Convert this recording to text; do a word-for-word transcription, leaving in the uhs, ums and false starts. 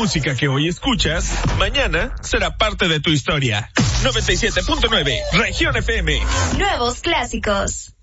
música que hoy escuchas, mañana será parte de tu historia. noventa y siete punto nueve, Región F M. Nuevos clásicos.